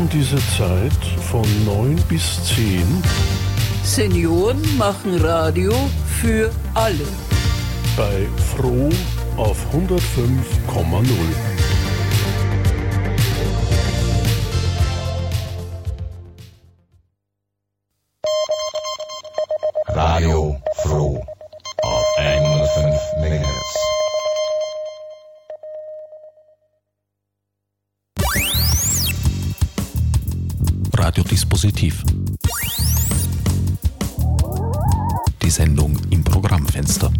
diese Zeit von 9 bis 10. Senioren machen Radio für alle. Bei Froh auf 105,0. Radio Froh auf 105 MHz. Radiodispositiv. Die Sendung im Programmfenster.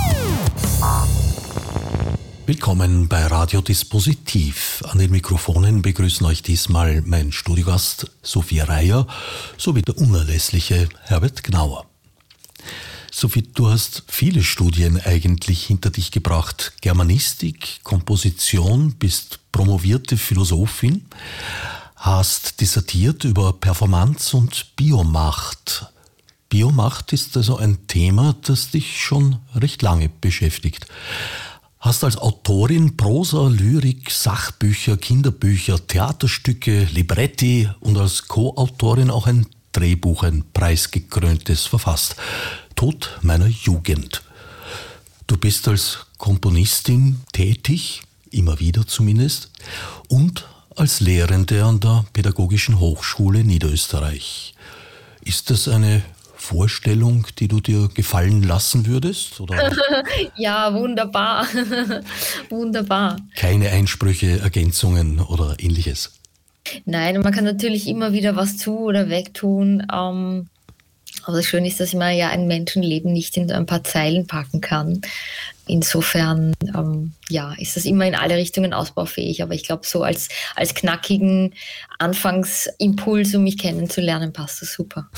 Willkommen bei Radiodispositiv. An den Mikrofonen begrüßen euch diesmal mein Studiogast Sophie Reier sowie der unerlässliche Herbert Gnauer. Sophie, du hast viele Studien eigentlich hinter dich gebracht. Germanistik, Komposition, bist promovierte Philosophin, hast dissertiert über Performance und Biomacht. Biomacht ist also ein Thema, das dich schon recht lange beschäftigt. Hast als Autorin Prosa, Lyrik, Sachbücher, Kinderbücher, Theaterstücke, Libretti und als Co-Autorin auch ein Drehbuch, ein preisgekröntes, verfasst. Tod meiner Jugend. Du bist als Komponistin tätig, immer wieder zumindest, und als Lehrende an der Pädagogischen Hochschule Niederösterreich. Ist das eine Vorstellung, die du dir gefallen lassen würdest? Oder? Ja, wunderbar. Wunderbar. Keine Einsprüche, Ergänzungen oder ähnliches? Nein, man kann natürlich immer wieder was zu- oder wegtun. Aber das Schöne ist, dass man ja ein Menschenleben nicht in ein paar Zeilen packen kann. Insofern ist das immer in alle Richtungen ausbaufähig. Aber ich glaube, so als knackigen Anfangsimpuls, um mich kennenzulernen, passt das super.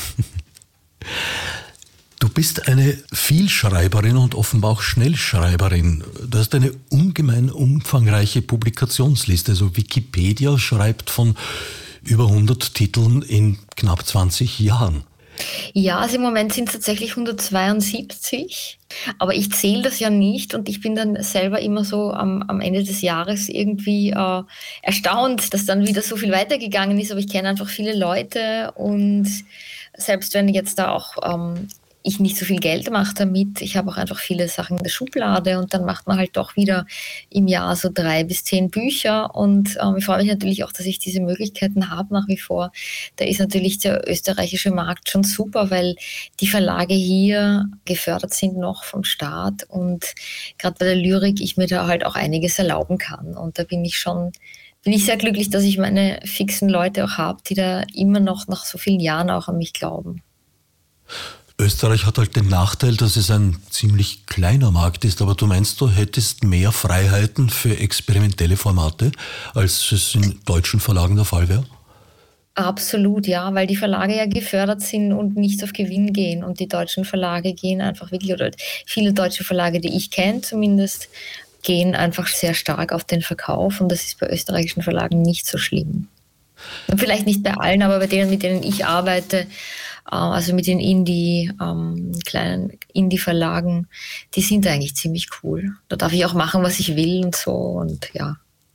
Du bist eine Vielschreiberin und offenbar auch Schnellschreiberin. Du hast eine ungemein umfangreiche Publikationsliste. Also Wikipedia schreibt von über 100 Titeln in knapp 20 Jahren. Ja, also im Moment sind es tatsächlich 172, aber ich zähle das ja nicht und ich bin dann selber immer so am Ende des Jahres irgendwie erstaunt, dass dann wieder so viel weitergegangen ist, aber ich kenne einfach viele Leute und selbst wenn jetzt da auch ich nicht so viel Geld mache damit, ich habe auch einfach viele Sachen in der Schublade und dann macht man halt doch wieder im Jahr so 3 bis 10 Bücher und ich freue mich natürlich auch, dass ich diese Möglichkeiten habe nach wie vor. Da ist natürlich der österreichische Markt schon super, weil die Verlage hier gefördert sind noch vom Staat und gerade bei der Lyrik ich mir da halt auch einiges erlauben kann und da bin ich sehr glücklich, dass ich meine fixen Leute auch habe, die da immer noch nach so vielen Jahren auch an mich glauben. Österreich hat halt den Nachteil, dass es ein ziemlich kleiner Markt ist, aber du meinst, du hättest mehr Freiheiten für experimentelle Formate, als es in deutschen Verlagen der Fall wäre? Absolut, ja, weil die Verlage ja gefördert sind und nicht auf Gewinn gehen und die deutschen Verlage gehen einfach wirklich, oder viele deutsche Verlage, die ich kenne zumindest, gehen einfach sehr stark auf den Verkauf und das ist bei österreichischen Verlagen nicht so schlimm. Und vielleicht nicht bei allen, aber bei denen, mit denen ich arbeite, also mit den kleinen Indie-Verlagen, die sind eigentlich ziemlich cool. Da darf ich auch machen, was ich will und so und ja.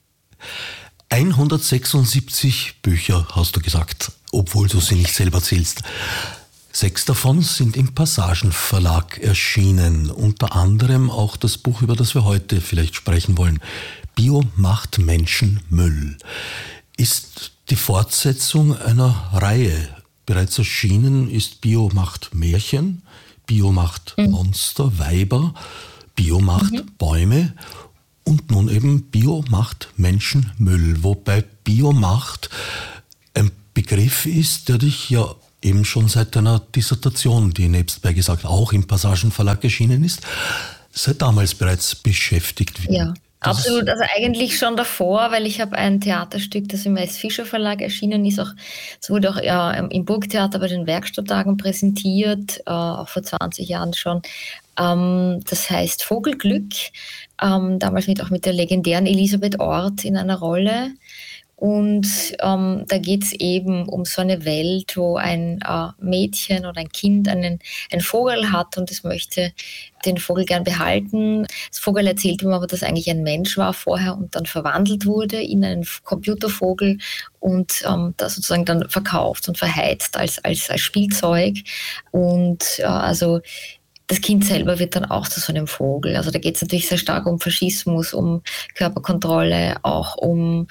176 Bücher, hast du gesagt, obwohl du sie nicht selber zählst. 6 davon sind im Passagen-Verlag erschienen, unter anderem auch das Buch, über das wir heute vielleicht sprechen wollen, Bio macht Menschen Müll. Ist die Fortsetzung einer Reihe. Bereits erschienen ist Bio macht Märchen, Bio macht Monster, Weiber, Bio macht Bäume und nun eben Bio macht Menschen Müll. Wobei Bio macht ein Begriff ist, der dich ja eben schon seit deiner Dissertation, die nebstbei gesagt auch im Passagen-Verlag erschienen ist, seit damals bereits beschäftigt. Ja. Absolut, also eigentlich schon davor, weil ich habe ein Theaterstück, das im S. Fischer Verlag erschienen ist, es wurde auch im Burgtheater bei den Werkstatttagen präsentiert, auch vor 20 Jahren schon. Das heißt Vogelglück, damals auch mit der legendären Elisabeth Orth in einer Rolle. Und da geht es eben um so eine Welt, wo ein Mädchen oder ein Kind einen Vogel hat und es möchte den Vogel gern behalten. Das Vogel erzählt ihm aber, dass eigentlich ein Mensch war vorher und dann verwandelt wurde in einen Computervogel und das sozusagen dann verkauft und verheizt als Spielzeug. Und also das Kind selber wird dann auch zu so einem Vogel. Also da geht es natürlich sehr stark um Faschismus, um Körperkontrolle, auch um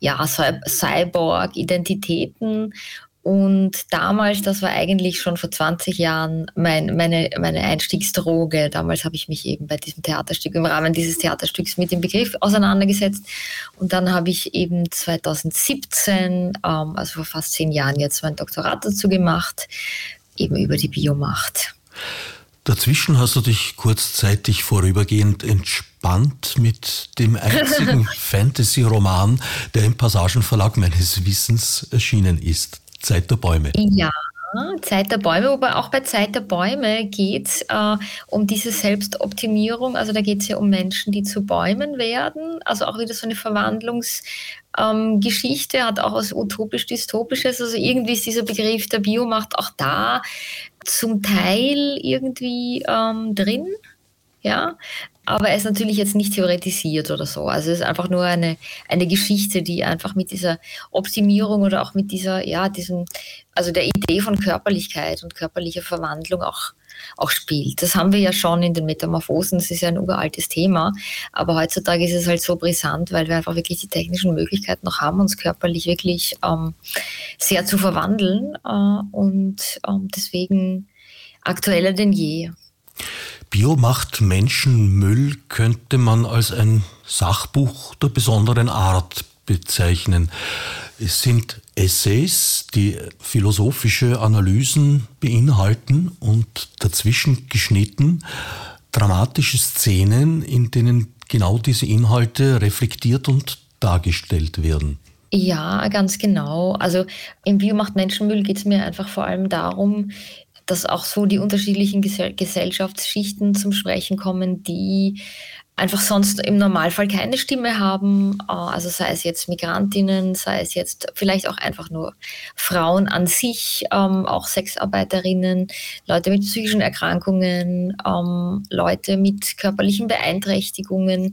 Cyborg-Identitäten. Und damals, das war eigentlich schon vor 20 Jahren meine Einstiegsdroge. Damals habe ich mich eben bei diesem Theaterstück, im Rahmen dieses Theaterstücks mit dem Begriff auseinandergesetzt. Und dann habe ich eben 2017, also vor fast 10 Jahren jetzt, mein Doktorat dazu gemacht, eben über die Biomacht. Dazwischen hast du dich kurzzeitig vorübergehend entspannt mit dem einzigen Fantasy-Roman, der im Passagenverlag meines Wissens erschienen ist. Zeit der Bäume. Ja, Zeit der Bäume, wobei auch bei Zeit der Bäume geht es um diese Selbstoptimierung. Also da geht es ja um Menschen, die zu Bäumen werden. Also auch wieder so eine Verwandlungsgeschichte, hat auch was utopisch-dystopisches. Also irgendwie ist dieser Begriff der Biomacht auch da zum Teil irgendwie drin, ja. Aber er ist natürlich jetzt nicht theoretisiert oder so. Also es ist einfach nur eine Geschichte, die einfach mit dieser Optimierung oder auch mit dieser, also der Idee von Körperlichkeit und körperlicher Verwandlung auch spielt. Das haben wir ja schon in den Metamorphosen, das ist ja ein uraltes Thema, aber heutzutage ist es halt so brisant, weil wir einfach wirklich die technischen Möglichkeiten noch haben, uns körperlich wirklich sehr zu verwandeln und deswegen aktueller denn je. Biomacht Menschenmüll könnte man als ein Sachbuch der besonderen Art bezeichnen. Es sind Essays, die philosophische Analysen beinhalten und dazwischen geschnitten dramatische Szenen, in denen genau diese Inhalte reflektiert und dargestellt werden. Ja, ganz genau. Also im Biomacht Menschenmüll geht es mir einfach vor allem darum, dass auch so die unterschiedlichen Gesellschaftsschichten zum Sprechen kommen, die einfach sonst im Normalfall keine Stimme haben, also sei es jetzt Migrantinnen, sei es jetzt vielleicht auch einfach nur Frauen an sich, auch Sexarbeiterinnen, Leute mit psychischen Erkrankungen, Leute mit körperlichen Beeinträchtigungen.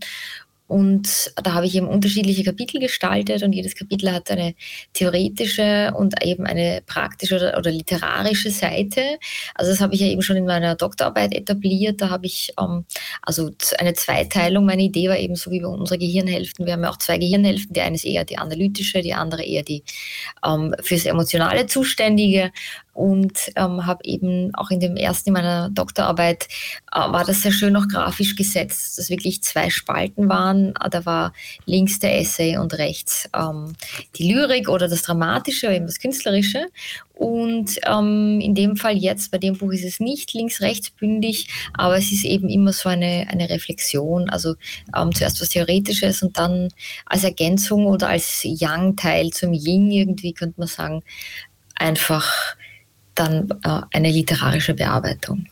Und da habe ich eben unterschiedliche Kapitel gestaltet und jedes Kapitel hat eine theoretische und eben eine praktische oder literarische Seite. Also das habe ich ja eben schon in meiner Doktorarbeit etabliert. Da habe ich also eine Zweiteilung. Meine Idee war eben so wie bei unseren Gehirnhälften. Wir haben ja auch 2 Gehirnhälften. Die eine ist eher die analytische, die andere eher die fürs Emotionale zuständige. Und habe eben auch in meiner Doktorarbeit war das sehr schön noch grafisch gesetzt, dass wirklich 2 Spalten waren. Da war links der Essay und rechts die Lyrik oder das Dramatische oder eben das Künstlerische. Und in dem Fall jetzt, bei dem Buch ist es nicht links-rechts bündig, aber es ist eben immer so eine Reflexion, also zuerst was Theoretisches und dann als Ergänzung oder als Yang-Teil zum Yin irgendwie, könnte man sagen, einfach dann eine literarische Bearbeitung.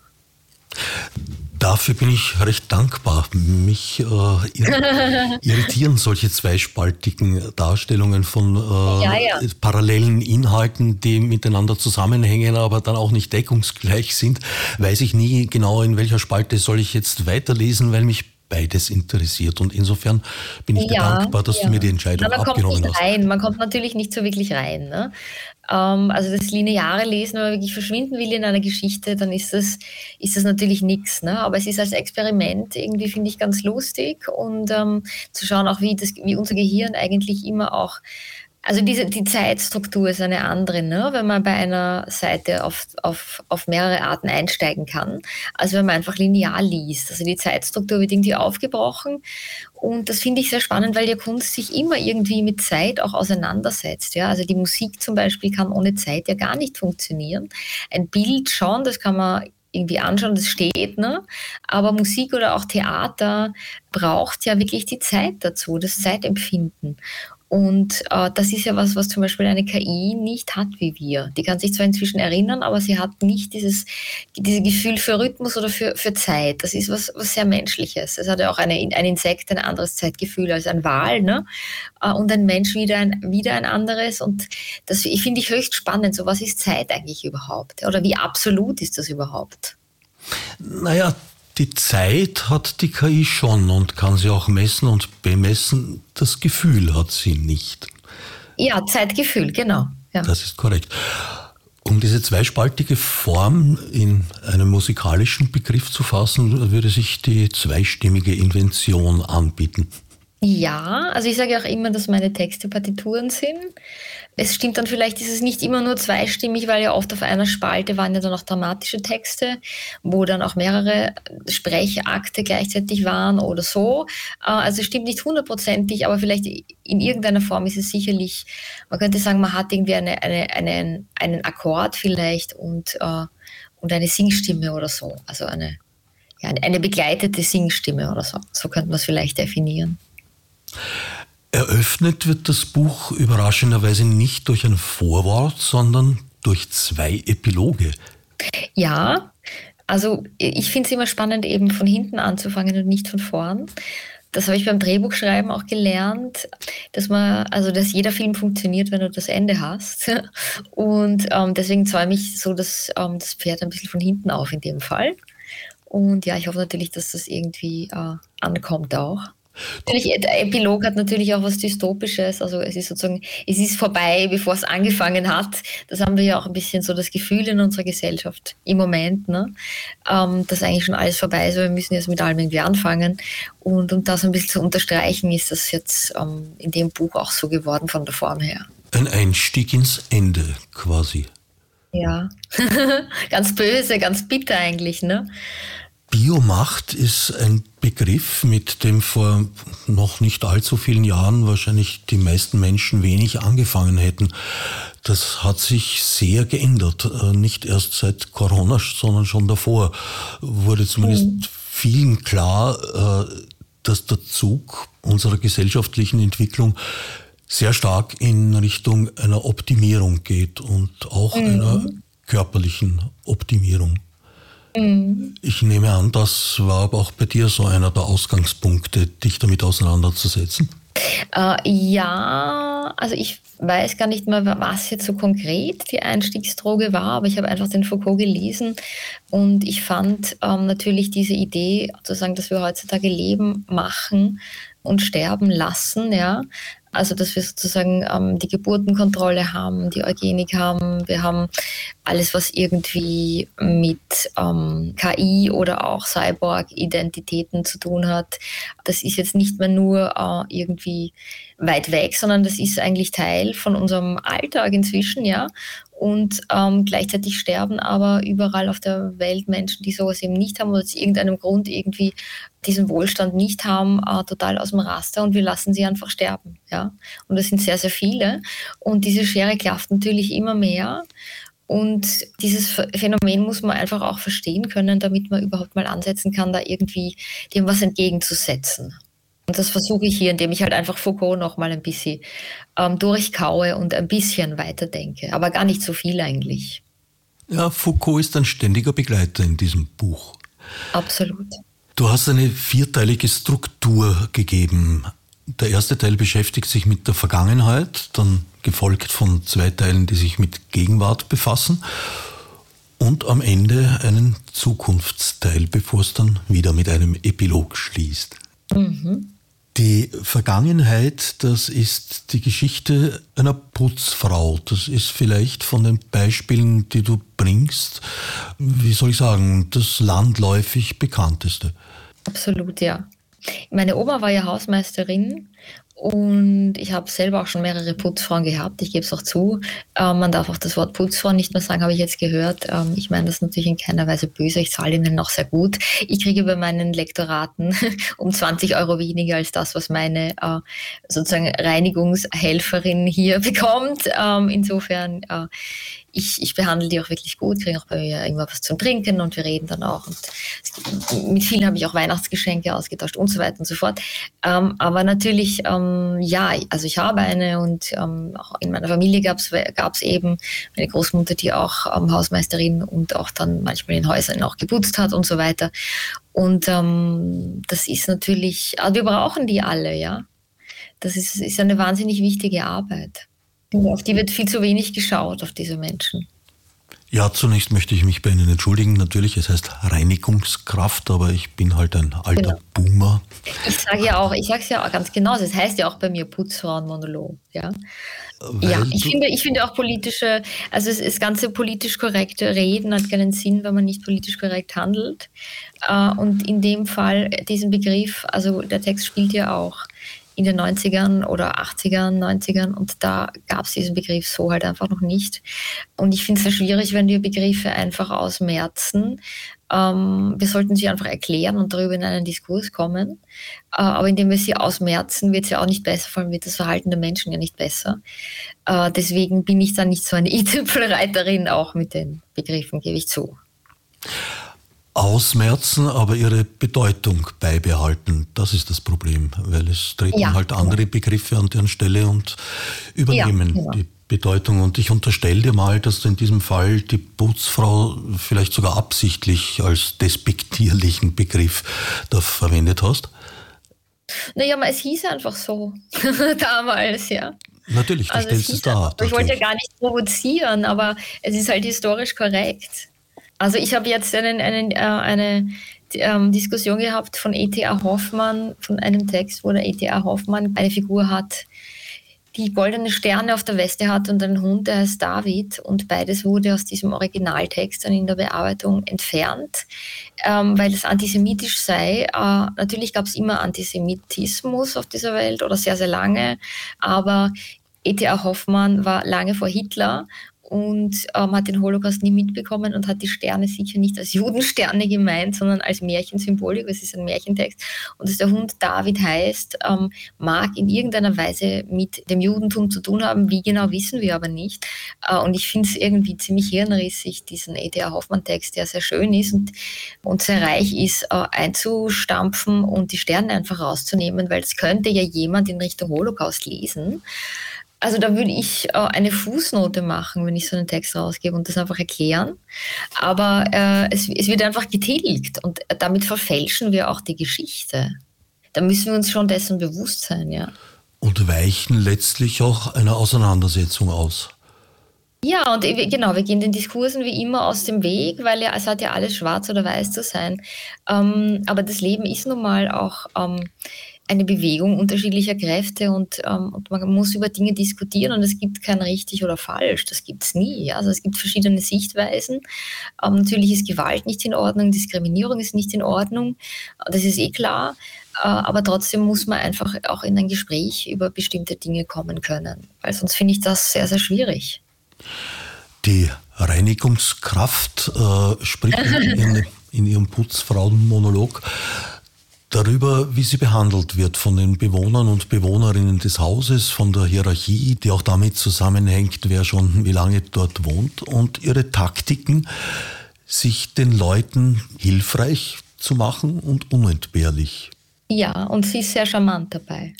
Dafür bin ich recht dankbar. Mich irritieren solche zweispaltigen Darstellungen von parallelen Inhalten, die miteinander zusammenhängen, aber dann auch nicht deckungsgleich sind. Weiß ich nie genau, in welcher Spalte soll ich jetzt weiterlesen, weil mich beides interessiert. Und insofern bin ich dir dankbar, dass du mir die Entscheidung abgenommen hast. Man kommt natürlich nicht so wirklich rein. Ne? Also das lineare Lesen, wenn man wirklich verschwinden will in einer Geschichte, dann ist das natürlich nichts. Ne? Aber es ist als Experiment irgendwie, finde ich, ganz lustig und zu schauen auch, wie unser Gehirn eigentlich immer auch, also die Zeitstruktur ist eine andere, ne? Wenn man bei einer Seite auf mehrere Arten einsteigen kann, als wenn man einfach linear liest. Also die Zeitstruktur wird irgendwie aufgebrochen und das finde ich sehr spannend, weil die Kunst sich immer irgendwie mit Zeit auch auseinandersetzt. Ja? Also die Musik zum Beispiel kann ohne Zeit ja gar nicht funktionieren. Ein Bild schon, das kann man irgendwie anschauen, das steht, ne? Aber Musik oder auch Theater braucht ja wirklich die Zeit dazu, das Zeitempfinden. Und das ist ja was zum Beispiel eine KI nicht hat wie wir. Die kann sich zwar inzwischen erinnern, aber sie hat nicht dieses Gefühl für Rhythmus oder für Zeit. Das ist was sehr Menschliches. Es hat ja auch ein Insekt ein anderes Zeitgefühl als ein Wal, ne? Und ein Mensch wieder ein anderes. Und das finde ich höchst spannend. So, was ist Zeit eigentlich überhaupt? Oder wie absolut ist das überhaupt? Naja, die Zeit hat die KI schon und kann sie auch messen und bemessen. Das Gefühl hat sie nicht. Ja, Zeitgefühl, genau. Ja. Das ist korrekt. Um diese zweispaltige Form in einen musikalischen Begriff zu fassen, würde sich die zweistimmige Invention anbieten. Ja, also ich sage auch immer, dass meine Texte Partituren sind. Es stimmt dann vielleicht, ist es nicht immer nur zweistimmig, weil ja oft auf einer Spalte waren ja dann auch dramatische Texte, wo dann auch mehrere Sprechakte gleichzeitig waren oder so. Also es stimmt nicht 100%ig, aber vielleicht in irgendeiner Form ist es sicherlich, man könnte sagen, man hat irgendwie einen Akkord vielleicht und eine Singstimme oder so. Also eine begleitete Singstimme oder so. So könnte man es vielleicht definieren. Eröffnet wird das Buch überraschenderweise nicht durch ein Vorwort, sondern durch 2 Epiloge. Ja, also ich finde es immer spannend, eben von hinten anzufangen und nicht von vorn. Das habe ich beim Drehbuchschreiben auch gelernt, dass jeder Film funktioniert, wenn du das Ende hast. Und deswegen zäume ich so das Pferd ein bisschen von hinten auf in dem Fall. Und ja, ich hoffe natürlich, dass das irgendwie ankommt auch. Der Epilog hat natürlich auch was Dystopisches, also es ist vorbei, bevor es angefangen hat. Das haben wir ja auch ein bisschen so das Gefühl in unserer Gesellschaft im Moment, ne? Dass eigentlich schon alles vorbei ist, aber wir müssen jetzt mit allem irgendwie anfangen. Und um das ein bisschen zu unterstreichen, ist das jetzt in dem Buch auch so geworden von der Form her. Ein Einstieg ins Ende quasi. Ja, ganz böse, ganz bitter eigentlich, ne? Biomacht ist ein Begriff, mit dem vor noch nicht allzu vielen Jahren wahrscheinlich die meisten Menschen wenig angefangen hätten. Das hat sich sehr geändert. Nicht erst seit Corona, sondern schon davor wurde zumindest vielen klar, dass der Zug unserer gesellschaftlichen Entwicklung sehr stark in Richtung einer Optimierung geht und auch einer körperlichen Optimierung. Ich nehme an, das war aber auch bei dir so einer der Ausgangspunkte, dich damit auseinanderzusetzen. Ja, also ich weiß gar nicht mehr, was jetzt so konkret die Einstiegsdroge war, aber ich habe einfach den Foucault gelesen und ich fand natürlich diese Idee, sozusagen, dass wir heutzutage Leben machen und sterben lassen, ja. Also, dass wir sozusagen die Geburtenkontrolle haben, die Eugenik haben, wir haben alles, was irgendwie mit KI oder auch Cyborg-Identitäten zu tun hat. Das ist jetzt nicht mehr nur irgendwie weit weg, sondern das ist eigentlich Teil von unserem Alltag inzwischen, ja. Und gleichzeitig sterben aber überall auf der Welt Menschen, die sowas eben nicht haben oder aus irgendeinem Grund irgendwie diesen Wohlstand nicht haben, total aus dem Raster und wir lassen sie einfach sterben. Ja? Und das sind sehr, sehr viele. Und diese Schere klafft natürlich immer mehr. Und dieses Phänomen muss man einfach auch verstehen können, damit man überhaupt mal ansetzen kann, da irgendwie dem was entgegenzusetzen. Und das versuche ich hier, indem ich halt einfach Foucault noch mal ein bisschen durchkaue und ein bisschen weiterdenke. Aber gar nicht so viel eigentlich. Ja, Foucault ist ein ständiger Begleiter in diesem Buch. Absolut. Du hast eine 4-teilige Struktur gegeben. Der erste Teil beschäftigt sich mit der Vergangenheit, dann gefolgt von 2 Teilen, die sich mit Gegenwart befassen und am Ende einen Zukunftsteil, bevor es dann wieder mit einem Epilog schließt. Die Vergangenheit, das ist die Geschichte einer Putzfrau. Das ist vielleicht von den Beispielen, die du bringst, wie soll ich sagen, das landläufig bekannteste. Absolut, ja. Meine Oma war ja Hausmeisterin und ich habe selber auch schon mehrere Putzfrauen gehabt, ich gebe es auch zu. Man darf auch das Wort Putzfrau nicht mehr sagen, habe ich jetzt gehört. Ich meine das natürlich in keiner Weise böse, ich zahle ihnen noch sehr gut. Ich kriege bei meinen Lektoraten um 20 € weniger als das, was meine sozusagen Reinigungshelferin hier bekommt. Insofern ich behandle die auch wirklich gut, kriege auch bei mir immer was zum Trinken und wir reden dann auch. Und mit vielen habe ich auch Weihnachtsgeschenke ausgetauscht und so weiter und so fort. Aber natürlich, also ich habe eine und auch in meiner Familie gab es eben meine Großmutter, die auch Hausmeisterin und auch dann manchmal in Häusern auch geputzt hat und so weiter. Und das ist natürlich, also wir brauchen die alle, ja. Das ist eine wahnsinnig wichtige Arbeit. Auf die wird viel zu wenig geschaut, auf diese Menschen. Ja, zunächst möchte ich mich bei Ihnen entschuldigen. Natürlich, es heißt Reinigungskraft, aber ich bin halt ein alter Boomer. Ich sage es ja auch ganz genau, es heißt ja auch bei mir Putzfrauenmonolog, ja. Ich finde auch das ganze politisch korrekte Reden hat keinen Sinn, wenn man nicht politisch korrekt handelt. Und in dem Fall, diesen Begriff, also der Text spielt ja auch in den 90ern oder 80ern, 90ern und da gab es diesen Begriff so halt einfach noch nicht. Und ich finde es sehr schwierig, wenn wir Begriffe einfach ausmerzen. Wir sollten sie einfach erklären und darüber in einen Diskurs kommen. Aber indem wir sie ausmerzen, wird es ja auch nicht besser, vor allem wird das Verhalten der Menschen ja nicht besser. Deswegen bin ich dann nicht so eine i-Tüpfelreiterin auch mit den Begriffen, gebe ich zu. Ausmerzen, aber ihre Bedeutung beibehalten. Das ist das Problem, weil es treten andere Begriffe an deren Stelle und übernehmen die Bedeutung. Und ich unterstelle dir mal, dass du in diesem Fall die Putzfrau vielleicht sogar absichtlich als despektierlichen Begriff da verwendet hast. Naja, aber es hieß einfach so damals, ja. Natürlich, du stellst es dar. Ich wollte ja gar nicht provozieren, aber es ist halt historisch korrekt. Also ich habe jetzt eine Diskussion gehabt von E.T.A. Hoffmann, von einem Text, wo der E.T.A. Hoffmann eine Figur hat, die goldene Sterne auf der Weste hat und einen Hund, der heißt David. Und beides wurde aus diesem Originaltext dann in der Bearbeitung entfernt, weil es antisemitisch sei. Natürlich gab es immer Antisemitismus auf dieser Welt oder sehr, sehr lange, aber E.T.A. Hoffmann war lange vor Hitler und hat den Holocaust nie mitbekommen und hat die Sterne sicher nicht als Judensterne gemeint, sondern als Märchensymbolik. Es ist ein Märchentext. Und dass der Hund David heißt, mag in irgendeiner Weise mit dem Judentum zu tun haben. Wie genau, wissen wir aber nicht. Und ich finde es irgendwie ziemlich hirnrissig, diesen E.T.A. Hoffmann-Text, der sehr schön ist und sehr reich ist, einzustampfen und die Sterne einfach rauszunehmen, weil es könnte ja jemand in Richtung Holocaust lesen. Also da würde ich eine Fußnote machen, wenn ich so einen Text rausgebe und das einfach erklären. Aber es wird einfach getilgt und damit verfälschen wir auch die Geschichte. Da müssen wir uns schon dessen bewusst sein, ja. Und weichen letztlich auch einer Auseinandersetzung aus. Ja, und genau, wir gehen den Diskursen wie immer aus dem Weg, weil es hat ja alles schwarz oder weiß zu sein. Aber das Leben ist nun mal auch eine Bewegung unterschiedlicher Kräfte und man muss über Dinge diskutieren und es gibt kein richtig oder falsch, das gibt es nie. Also es gibt verschiedene Sichtweisen. Natürlich ist Gewalt nicht in Ordnung, Diskriminierung ist nicht in Ordnung, das ist klar, aber trotzdem muss man einfach auch in ein Gespräch über bestimmte Dinge kommen können, weil sonst finde ich das sehr, sehr schwierig. Die Reinigungskraft spricht in ihrem Putzfrauenmonolog darüber, wie sie behandelt wird von den Bewohnern und Bewohnerinnen des Hauses, von der Hierarchie, die auch damit zusammenhängt, wer schon wie lange dort wohnt, und ihre Taktiken, sich den Leuten hilfreich zu machen und unentbehrlich. Ja, und sie ist sehr charmant dabei.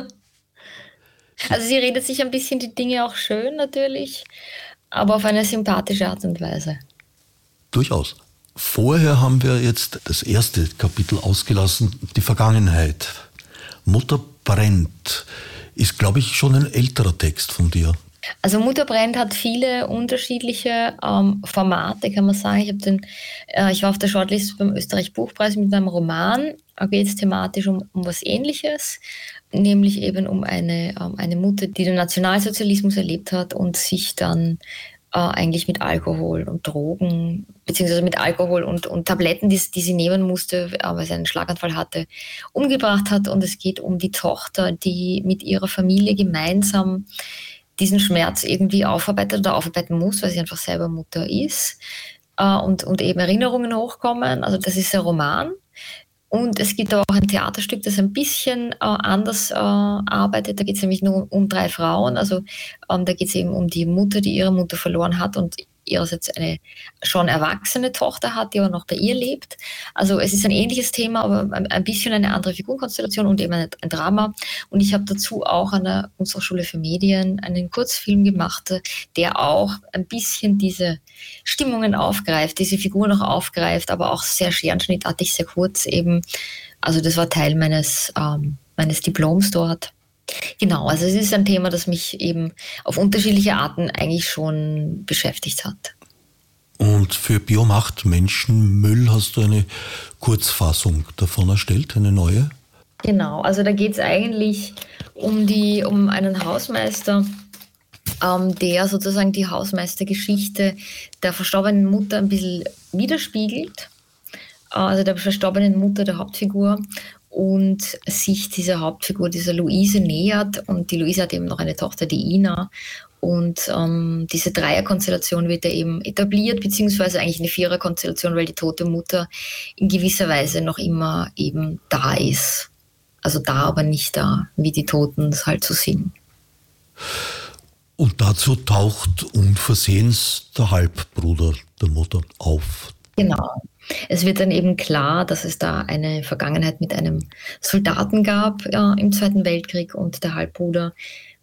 Also sie redet sich ein bisschen die Dinge auch schön natürlich, aber auf eine sympathische Art und Weise. Durchaus. Vorher haben wir jetzt das erste Kapitel ausgelassen, die Vergangenheit. Mutter brennt ist, glaube ich, schon ein älterer Text von dir. Also Mutter brennt hat viele unterschiedliche Formate, kann man sagen. Ich war auf der Shortlist beim Österreich Buchpreis mit einem Roman. Da geht es thematisch um was Ähnliches, nämlich eben um eine Mutter, die den Nationalsozialismus erlebt hat und sich dann eigentlich mit Alkohol und Drogen, beziehungsweise mit Alkohol und Tabletten, die sie nehmen musste, weil sie einen Schlaganfall hatte, umgebracht hat. Und es geht um die Tochter, die mit ihrer Familie gemeinsam diesen Schmerz irgendwie aufarbeitet oder aufarbeiten muss, weil sie einfach selber Mutter ist und eben Erinnerungen hochkommen. Also das ist der Roman. Und es gibt aber auch ein Theaterstück, das ein bisschen anders arbeitet. Da geht es nämlich nur um 3 Frauen. Also da geht es eben um die Mutter, die ihre Mutter verloren hat und ihrerseits eine schon erwachsene Tochter hat, die aber noch bei ihr lebt. Also es ist ein ähnliches Thema, aber ein bisschen eine andere Figurenkonstellation und eben ein Drama. Und ich habe dazu auch an unserer Schule für Medien einen Kurzfilm gemacht, der auch ein bisschen diese Stimmungen aufgreift, diese Figuren auch aufgreift, aber auch sehr scherenschnittartig, sehr kurz eben. Also das war Teil meines Diploms dort. Genau, also es ist ein Thema, das mich eben auf unterschiedliche Arten eigentlich schon beschäftigt hat. Und für Biomacht Menschenmüll hast du eine Kurzfassung davon erstellt, eine neue? Genau, also da geht es eigentlich um einen Hausmeister, der sozusagen die Hausmeistergeschichte der verstorbenen Mutter ein bisschen widerspiegelt. Also der verstorbenen Mutter der Hauptfigur und sich dieser Hauptfigur, dieser Luise, nähert. Und die Luise hat eben noch eine Tochter, die Ina. Und diese Dreierkonstellation wird da eben etabliert, beziehungsweise eigentlich eine Viererkonstellation, weil die tote Mutter in gewisser Weise noch immer eben da ist. Also da, aber nicht da, wie die Toten es halt so sind. Und dazu taucht unversehens der Halbbruder der Mutter auf. Genau. Es wird dann eben klar, dass es da eine Vergangenheit mit einem Soldaten gab im Zweiten Weltkrieg und der Halbbruder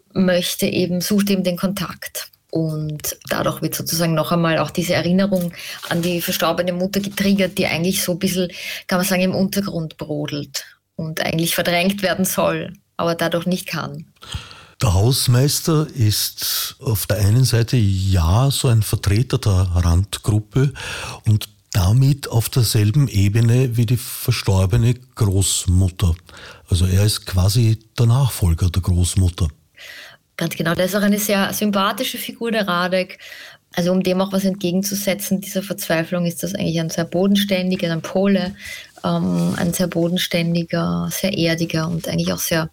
sucht eben den Kontakt. Und dadurch wird sozusagen noch einmal auch diese Erinnerung an die verstorbene Mutter getriggert, die eigentlich so ein bisschen, kann man sagen, im Untergrund brodelt und eigentlich verdrängt werden soll, aber dadurch nicht kann. Der Hausmeister ist auf der einen Seite ja so ein Vertreter der Randgruppe und damit auf derselben Ebene wie die verstorbene Großmutter. Also er ist quasi der Nachfolger der Großmutter. Ganz genau, das ist auch eine sehr sympathische Figur, der Radek. Also um dem auch was entgegenzusetzen, dieser Verzweiflung, ist das eigentlich ein sehr bodenständiger, ein Pole, ein sehr bodenständiger, sehr erdiger und eigentlich auch sehr,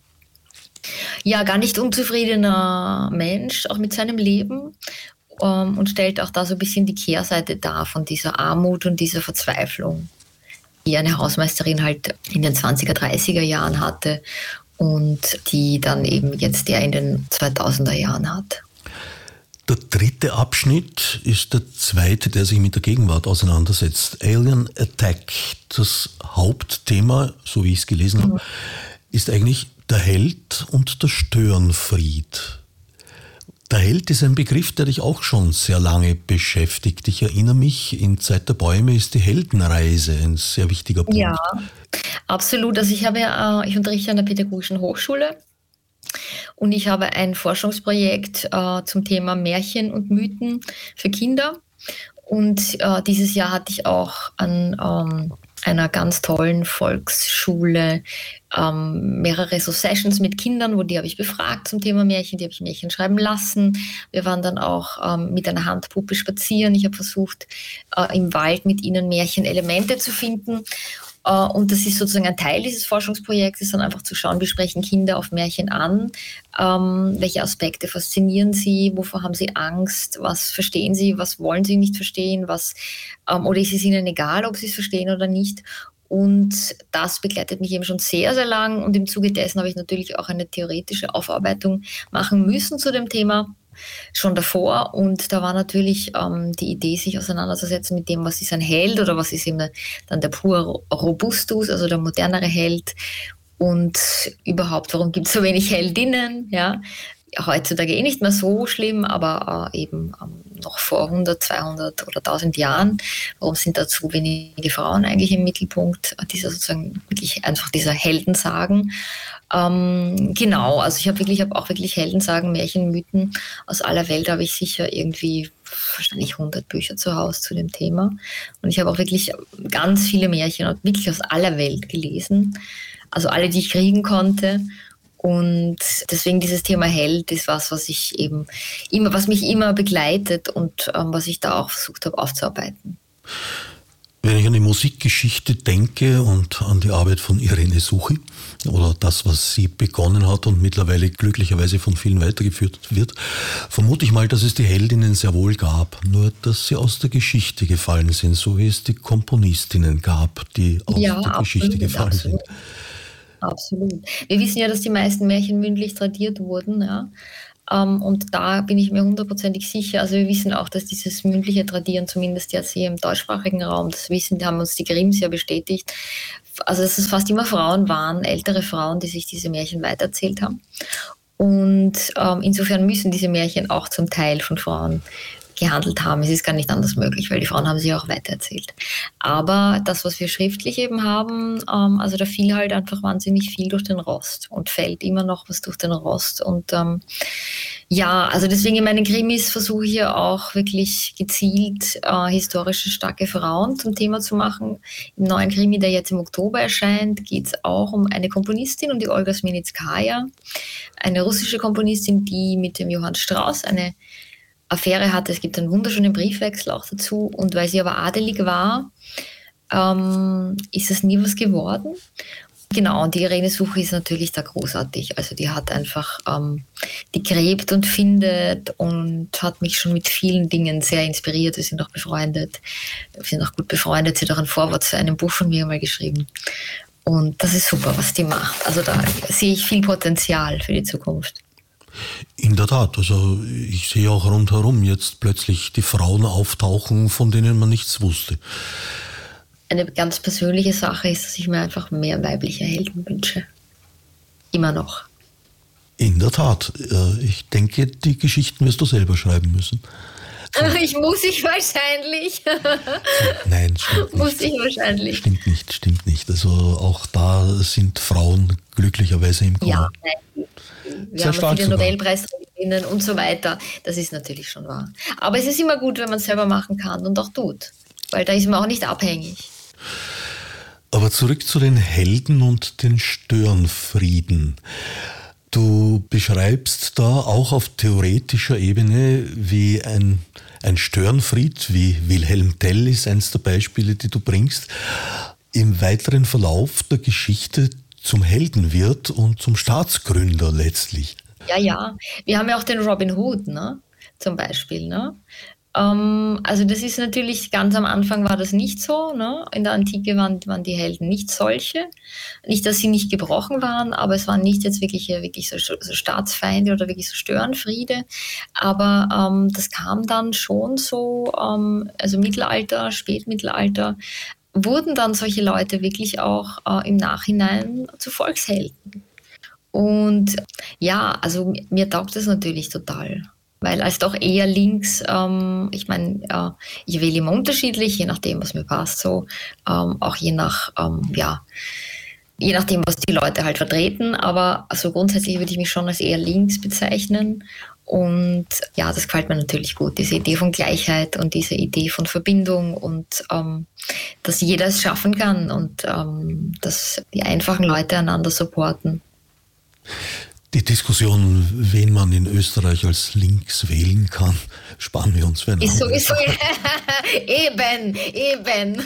ja, gar nicht unzufriedener Mensch, auch mit seinem Leben. Und stellt auch da so ein bisschen die Kehrseite dar von dieser Armut und dieser Verzweiflung, die eine Hausmeisterin halt in den 20er, 30er Jahren hatte und die dann eben jetzt der in den 2000er Jahren hat. Der dritte Abschnitt ist der zweite, der sich mit der Gegenwart auseinandersetzt. Alien Attack. Das Hauptthema, so wie ich es gelesen habe, ist eigentlich der Held und der Störenfried. Der Held ist ein Begriff, der dich auch schon sehr lange beschäftigt. Ich erinnere mich, in Zeit der Bäume ist die Heldenreise ein sehr wichtiger Punkt. Ja, absolut. Also ich unterrichte an der Pädagogischen Hochschule und ich habe ein Forschungsprojekt zum Thema Märchen und Mythen für Kinder. Und dieses Jahr hatte ich auch an einer ganz tollen Volksschule mehrere so Sessions mit Kindern, die habe ich befragt zum Thema Märchen, die habe ich Märchen schreiben lassen. Wir waren dann auch mit einer Handpuppe spazieren. Ich habe versucht, im Wald mit ihnen Märchenelemente zu finden. Und das ist sozusagen ein Teil dieses Forschungsprojektes, dann einfach zu schauen, wie sprechen Kinder auf Märchen an, welche Aspekte faszinieren sie, wovor haben sie Angst, was verstehen sie, was wollen sie nicht verstehen, oder ist es ihnen egal, ob sie es verstehen oder nicht. Und das begleitet mich eben schon sehr, sehr lang und im Zuge dessen habe ich natürlich auch eine theoretische Aufarbeitung machen müssen zu dem Thema. Schon davor und da war natürlich die Idee, sich auseinanderzusetzen mit dem, was ist ein Held oder was ist eben dann der pure Robustus, also der modernere Held und überhaupt, warum gibt es so wenig Heldinnen, ja, heutzutage nicht mehr so schlimm, aber eben noch vor 100, 200 oder 1000 Jahren, warum sind da so wenige Frauen eigentlich im Mittelpunkt dieser sozusagen wirklich einfach dieser Heldensagen. Genau, also ich habe auch wirklich Heldensagen, Märchen, Mythen aus aller Welt, habe ich sicher irgendwie wahrscheinlich 100 Bücher zu Hause zu dem Thema und ich habe auch wirklich ganz viele Märchen wirklich aus aller Welt gelesen, also alle, die ich kriegen konnte. Und deswegen dieses Thema Held ist was mich immer begleitet und was ich da auch versucht habe aufzuarbeiten. Wenn ich an die Musikgeschichte denke und an die Arbeit von Irene Suchy oder das, was sie begonnen hat und mittlerweile glücklicherweise von vielen weitergeführt wird, vermute ich mal, dass es die Heldinnen sehr wohl gab, nur dass sie aus der Geschichte gefallen sind, so wie es die Komponistinnen gab, die aus der Geschichte gefallen sind. Absolut. Wir wissen ja, dass die meisten Märchen mündlich tradiert wurden, ja. Und da bin ich mir 100%ig sicher. Also wir wissen auch, dass dieses mündliche Tradieren zumindest jetzt hier im deutschsprachigen Raum, das wissen, da haben uns die Grimms ja bestätigt, also dass es fast immer Frauen waren, ältere Frauen, die sich diese Märchen weitererzählt haben. Und insofern müssen diese Märchen auch zum Teil von Frauen gehandelt haben. Es ist gar nicht anders möglich, weil die Frauen haben sie auch weitererzählt. Aber das, was wir schriftlich eben haben, also da fiel halt einfach wahnsinnig viel durch den Rost und fällt immer noch was durch den Rost. Und also deswegen in meinen Krimis versuche ich ja auch wirklich gezielt historische starke Frauen zum Thema zu machen. Im neuen Krimi, der jetzt im Oktober erscheint, geht es auch um eine Komponistin, um die Olga Smenitskaya, eine russische Komponistin, die mit dem Johann Strauss eine Affäre hatte. Es gibt einen wunderschönen Briefwechsel auch dazu. Und weil sie aber adelig war, ist es nie was geworden. Genau, und die Irene Suchy ist natürlich da großartig. Also die hat einfach, die gräbt und findet und hat mich schon mit vielen Dingen sehr inspiriert. Wir sind auch befreundet. Wir sind auch gut befreundet. Sie hat auch ein Vorwort zu einem Buch von mir mal geschrieben. Und das ist super, was die macht. Also da sehe ich viel Potenzial für die Zukunft. In der Tat, also ich sehe auch rundherum jetzt plötzlich die Frauen auftauchen, von denen man nichts wusste. Eine ganz persönliche Sache ist, dass ich mir einfach mehr weibliche Helden wünsche. Immer noch. In der Tat. Ich denke, die Geschichten wirst du selber schreiben müssen. Muss ich wahrscheinlich. Nein, stimmt nicht. Muss ich wahrscheinlich. Stimmt nicht. Also auch da sind Frauen glücklicherweise im Kommen. Ja, nein. Wir haben viele Nobelpreisträgerinnen und so weiter. Das ist natürlich schon wahr. Aber es ist immer gut, wenn man es selber machen kann und auch tut. Weil da ist man auch nicht abhängig. Aber zurück zu den Helden und den Störenfrieden. Du beschreibst da auch auf theoretischer Ebene, wie ein Störenfried, wie Wilhelm Tell ist eines der Beispiele, die du bringst, im weiteren Verlauf der Geschichte zum Helden wird und zum Staatsgründer letztlich. Ja. Wir haben ja auch den Robin Hood, ne? Zum Beispiel, ne? Also das ist natürlich, ganz am Anfang war das nicht so, ne? In der Antike waren die Helden nicht solche. Nicht, dass sie nicht gebrochen waren, aber es waren nicht jetzt wirklich so Staatsfeinde oder wirklich so Störenfriede. Aber das kam dann schon so, also Mittelalter, Spätmittelalter, wurden dann solche Leute wirklich auch im Nachhinein zu Volkshelden. Und ja, also mir taugt das natürlich total. Weil als doch eher links, ich meine, ich wähle immer unterschiedlich, je nachdem, was mir passt, so, auch je nachdem, was die Leute halt vertreten, aber also grundsätzlich würde ich mich schon als eher links bezeichnen. Und ja, das gefällt mir natürlich gut, diese Idee von Gleichheit und diese Idee von Verbindung und dass jeder es schaffen kann und dass die einfachen Leute einander supporten. Die Diskussion, wen man in Österreich als links wählen kann, sparen wir uns für einen Ist sowieso eben.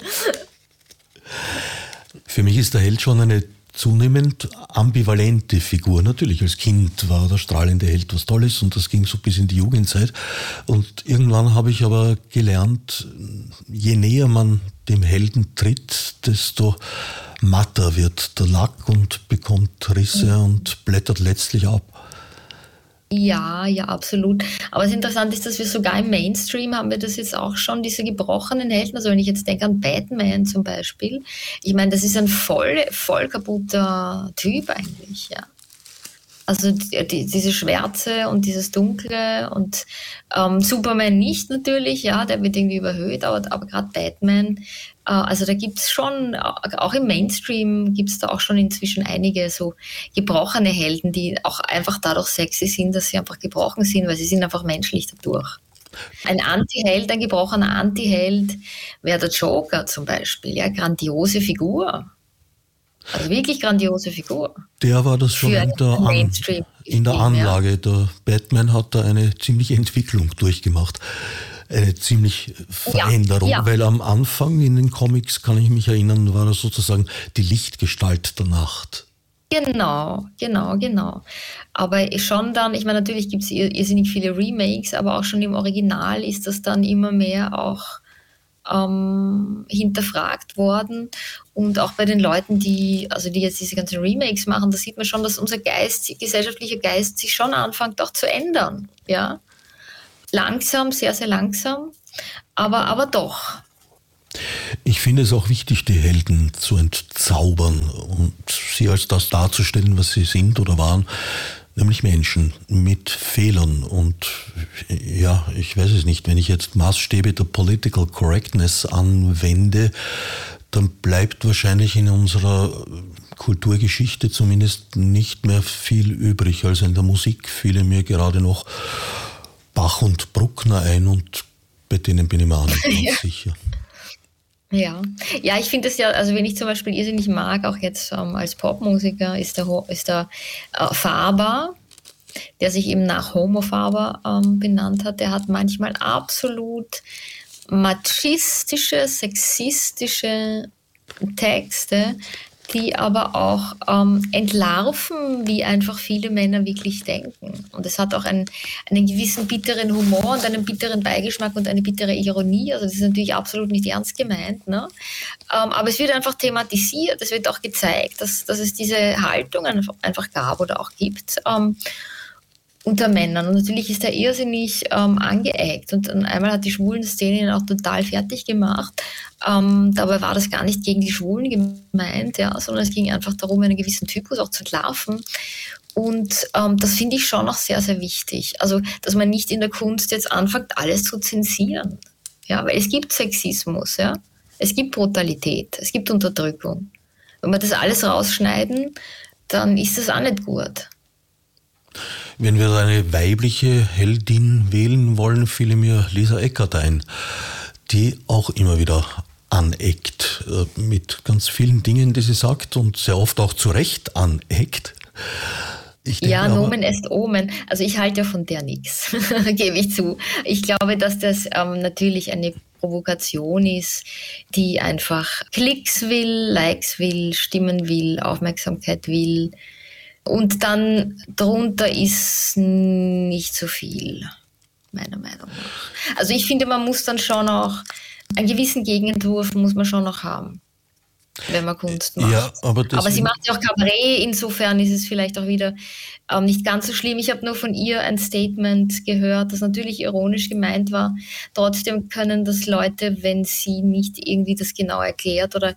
Für mich ist der Held schon eine zunehmend ambivalente Figur. Natürlich, als Kind war der strahlende Held was Tolles und das ging so bis in die Jugendzeit. Und irgendwann habe ich aber gelernt, je näher man dem Helden tritt, desto matter wird der Lack und bekommt Risse und blättert letztlich ab. Ja, absolut. Aber das Interessante ist, dass wir sogar im Mainstream haben wir das jetzt auch schon, diese gebrochenen Helden. Also wenn ich jetzt denke an Batman zum Beispiel, ich meine, das ist ein voll kaputter Typ eigentlich, ja. Also diese Schwärze und dieses Dunkle und Superman nicht natürlich, ja, der wird irgendwie überhöht, aber gerade Batman, also da gibt es schon, auch im Mainstream gibt es da auch schon inzwischen einige so gebrochene Helden, die auch einfach dadurch sexy sind, dass sie einfach gebrochen sind, weil sie sind einfach menschlich dadurch. Ein Antiheld, ein gebrochener Antiheld wäre der Joker zum Beispiel, ja, grandiose Figur. Also wirklich grandiose Figur. Der war das schon in der Anlage. Ja. Der Batman hat da eine ziemliche Entwicklung durchgemacht. eine ziemlich Veränderung, weil am Anfang in den Comics, kann ich mich erinnern, war er sozusagen die Lichtgestalt der Nacht. Genau. Aber schon dann, ich meine, natürlich gibt es irrsinnig viele Remakes, aber auch schon im Original ist das dann immer mehr auch hinterfragt worden. Und auch bei den Leuten, die jetzt diese ganzen Remakes machen, da sieht man schon, dass unser gesellschaftlicher Geist sich schon anfängt auch zu ändern. Ja? Langsam, sehr, sehr langsam, aber doch. Ich finde es auch wichtig, die Helden zu entzaubern und sie als das darzustellen, was sie sind oder waren, nämlich Menschen mit Fehlern. Und ja, ich weiß es nicht, wenn ich jetzt Maßstäbe der Political Correctness anwende, dann bleibt wahrscheinlich in unserer Kulturgeschichte zumindest nicht mehr viel übrig. Also in der Musik fielen mir gerade noch Bach und Bruckner ein und bei denen bin ich mir auch nicht ganz sicher. Ja, ich finde es ja, also wenn ich zum Beispiel irrsinnig mag, auch jetzt als Popmusiker, ist der Faber, der sich eben nach Homo Faber benannt hat. Der hat manchmal absolut machistische, sexistische Texte, die aber auch entlarven, wie einfach viele Männer wirklich denken. Und es hat auch einen gewissen bitteren Humor und einen bitteren Beigeschmack und eine bittere Ironie. Also das ist natürlich absolut nicht ernst gemeint, ne? Aber es wird einfach thematisiert, es wird auch gezeigt, dass es diese Haltung einfach gab oder auch gibt unter Männern. Und natürlich ist er irrsinnig angeeckt. Und einmal hat die schwulen Szene ihn auch total fertig gemacht. Dabei war das gar nicht gegen die Schwulen gemeint, ja, sondern es ging einfach darum, einen gewissen Typus auch zu entlarven. Und das finde ich schon auch sehr, sehr wichtig. Also, dass man nicht in der Kunst jetzt anfängt, alles zu zensieren. Ja, weil es gibt Sexismus, ja. Es gibt Brutalität, es gibt Unterdrückung. Wenn wir das alles rausschneiden, dann ist das auch nicht gut. Wenn wir eine weibliche Heldin wählen wollen, fiel mir Lisa Eckert ein, die auch immer wieder aneckt mit ganz vielen Dingen, die sie sagt und sehr oft auch zu Recht aneckt. Ja, Nomen est Omen. Also ich halte ja von der nichts, gebe ich zu. Ich glaube, dass das natürlich eine Provokation ist, die einfach Klicks will, Likes will, Stimmen will, Aufmerksamkeit will. Und dann drunter ist nicht so viel, meiner Meinung nach. Also ich finde, man muss dann schon auch, einen gewissen Gegenentwurf muss man schon noch haben, wenn man Kunst macht. Ja, aber sie macht ja auch Kabarett, insofern ist es vielleicht auch wieder nicht ganz so schlimm. Ich habe nur von ihr ein Statement gehört, das natürlich ironisch gemeint war. Trotzdem können das Leute, wenn sie nicht irgendwie das genau erklärt oder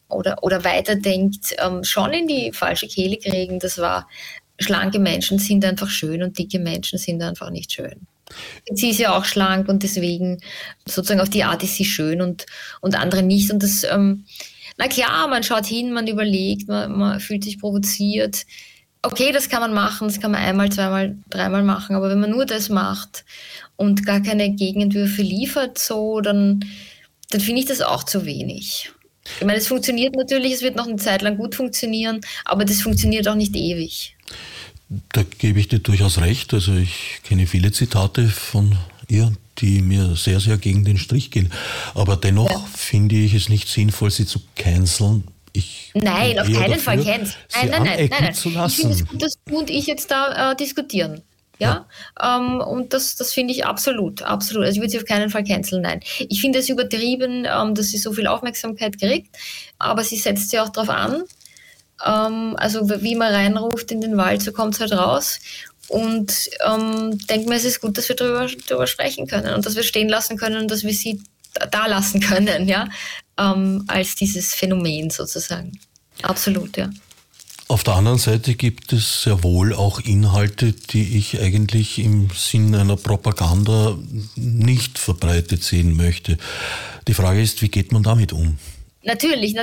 weiterdenkt, schon in die falsche Kehle kriegen. Das war, schlanke Menschen sind einfach schön und dicke Menschen sind einfach nicht schön. Sie ist ja auch schlank und deswegen sozusagen auf die Art ist sie schön und andere nicht. Und das, na klar, man schaut hin, man überlegt, man fühlt sich provoziert. Okay, das kann man machen, das kann man einmal, zweimal, dreimal machen, aber wenn man nur das macht und gar keine Gegenentwürfe liefert, so, dann finde ich das auch zu wenig. Ich meine, es funktioniert natürlich, es wird noch eine Zeit lang gut funktionieren, aber das funktioniert auch nicht ewig. Da gebe ich dir durchaus recht. Also ich kenne viele Zitate von ihr, die mir sehr, sehr gegen den Strich gehen. Aber dennoch finde ich es nicht sinnvoll, sie zu canceln. Nein, auf keinen Fall canceln. Nein. Zu lassen. Ich finde es gut, dass du und ich jetzt da diskutieren. Ja. Und das finde ich absolut. Also ich würde sie auf keinen Fall canceln, nein. Ich finde es übertrieben, dass sie so viel Aufmerksamkeit kriegt, aber sie setzt sie auch darauf an. Also wie man reinruft in den Wald, so kommt es halt raus. Und denke mir, es ist gut, dass wir darüber sprechen können und dass wir stehen lassen können und dass wir sie da lassen können, ja, als dieses Phänomen sozusagen. Absolut, ja. Auf der anderen Seite gibt es sehr wohl auch Inhalte, die ich eigentlich im Sinn einer Propaganda nicht verbreitet sehen möchte. Die Frage ist, wie geht man damit um? Natürlich.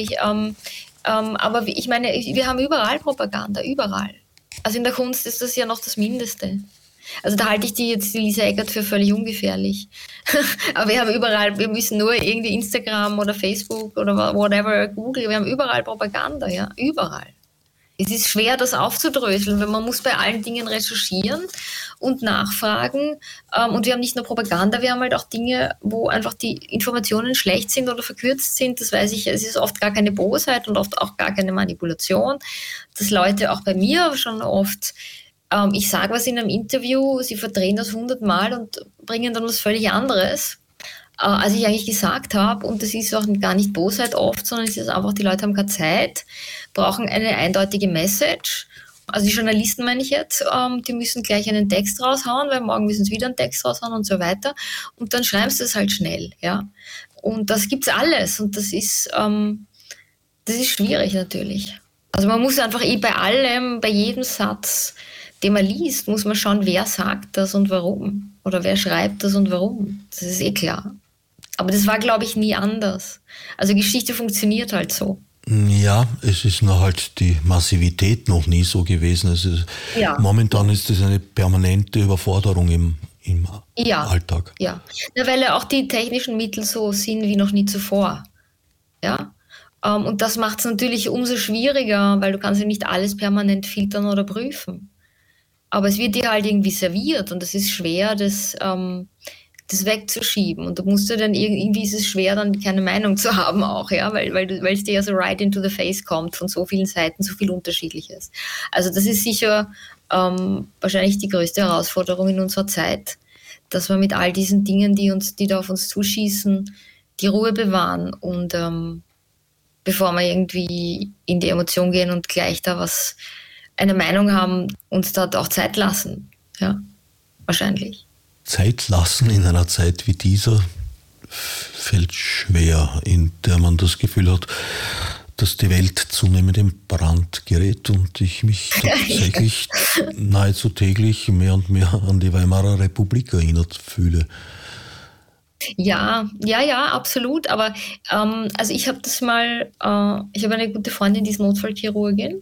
Aber ich meine, wir haben überall Propaganda, überall. Also in der Kunst ist das ja noch das Mindeste. Also da halte ich die Lisa Eckert für völlig ungefährlich. Aber wir haben überall, wir müssen nur irgendwie Instagram oder Facebook oder whatever, Google, wir haben überall Propaganda, ja, überall. Es ist schwer, das aufzudröseln, weil man muss bei allen Dingen recherchieren und nachfragen. Und wir haben nicht nur Propaganda, wir haben halt auch Dinge, wo einfach die Informationen schlecht sind oder verkürzt sind. Das weiß ich, es ist oft gar keine Bosheit und oft auch gar keine Manipulation. Dass Leute auch bei mir schon oft, ich sage was in einem Interview, sie verdrehen das 100-mal und bringen dann was völlig anderes, als ich eigentlich gesagt habe. Und das ist auch gar nicht Bosheit oft, sondern es ist einfach, die Leute haben keine Zeit, brauchen eine eindeutige Message. Also die Journalisten meine ich jetzt, die müssen gleich einen Text raushauen, weil morgen müssen sie wieder einen Text raushauen und so weiter. Und dann schreiben sie es halt schnell, ja. Und das gibt's alles. Und das ist schwierig natürlich. Also man muss einfach bei allem, bei jedem Satz, den man liest, muss man schauen, wer sagt das und warum. Oder wer schreibt das und warum. Das ist klar. Aber das war, glaube ich, nie anders. Also Geschichte funktioniert halt so. Ja, es ist noch halt die Massivität noch nie so gewesen. Momentan ist es eine permanente Überforderung im Alltag. Ja, weil ja auch die technischen Mittel so sind wie noch nie zuvor. Ja. Und das macht es natürlich umso schwieriger, weil du kannst ja nicht alles permanent filtern oder prüfen. Aber es wird dir halt irgendwie serviert und es ist schwer, das wegzuschieben. Und du musst ja dann irgendwie ist es schwer, dann keine Meinung zu haben auch, ja, weil es dir ja so right into the face kommt von so vielen Seiten, so viel Unterschiedliches. Also das ist sicher wahrscheinlich die größte Herausforderung in unserer Zeit, dass wir mit all diesen Dingen, die da auf uns zuschießen, die Ruhe bewahren und bevor wir irgendwie in die Emotion gehen und gleich da eine Meinung haben, uns da auch Zeit lassen. Ja, wahrscheinlich. Zeit lassen in einer Zeit wie dieser fällt schwer, in der man das Gefühl hat, dass die Welt zunehmend in Brand gerät und ich mich tatsächlich nahezu täglich mehr und mehr an die Weimarer Republik erinnert fühle. Ja, absolut. Aber also ich habe ich habe eine gute Freundin, die ist Notfallchirurgin.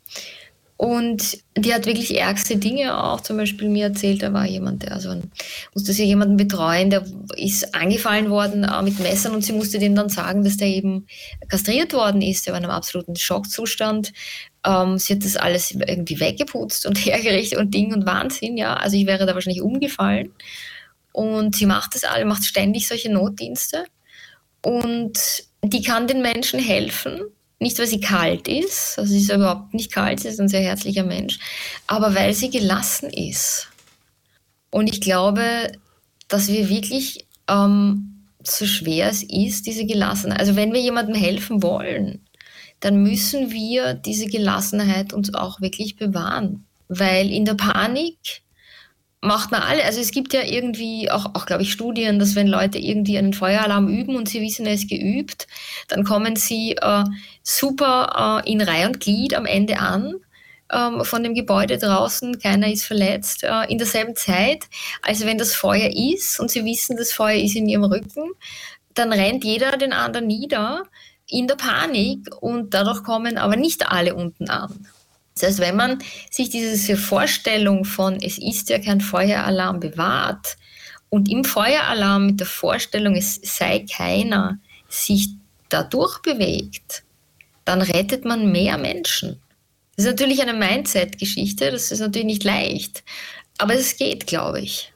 Und die hat wirklich ärgste Dinge auch zum Beispiel mir erzählt. Da war jemand, musste sie jemanden betreuen, der ist angefallen worden mit Messern und sie musste dem dann sagen, dass der eben kastriert worden ist. Der war in einem absoluten Schockzustand. Sie hat das alles irgendwie weggeputzt und hergerichtet und Ding und Wahnsinn, ja. Also ich wäre da wahrscheinlich umgefallen. Und sie macht macht ständig solche Notdienste. Und die kann den Menschen helfen. Nicht, weil sie kalt ist, also sie ist überhaupt nicht kalt, sie ist ein sehr herzlicher Mensch, aber weil sie gelassen ist. Und ich glaube, dass wir wirklich, so schwer es ist, diese Gelassenheit, also wenn wir jemandem helfen wollen, dann müssen wir diese Gelassenheit uns auch wirklich bewahren. Weil in der Panik macht man alle, also es gibt ja irgendwie auch glaube ich, Studien, dass wenn Leute irgendwie einen Feueralarm üben und sie wissen, er ist geübt, dann kommen sie super in Reihe und Glied am Ende an von dem Gebäude draußen, keiner ist verletzt, in derselben Zeit, als wenn das Feuer ist und sie wissen, das Feuer ist in ihrem Rücken, dann rennt jeder den anderen nieder in der Panik und dadurch kommen aber nicht alle unten an. Das heißt, wenn man sich diese Vorstellung von, es ist ja kein Feueralarm bewahrt und im Feueralarm mit der Vorstellung, es sei keiner, sich da durchbewegt, dann rettet man mehr Menschen. Das ist natürlich eine Mindset-Geschichte, das ist natürlich nicht leicht, aber es geht, glaube ich.